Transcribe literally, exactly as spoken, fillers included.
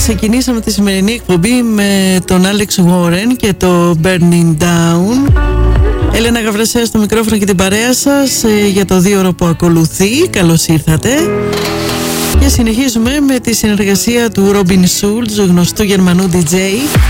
Ξεκινήσαμε τη σημερινή εκπομπή με τον Alex Warren και το Burning Down. Έλενα Γαβρασέα στο μικρόφωνο και την παρέα σας για το δύο ώρο που ακολουθεί. Καλώς ήρθατε. Και συνεχίζουμε με τη συνεργασία του Robin Schulz, γνωστού Γερμανού ντι τζέι,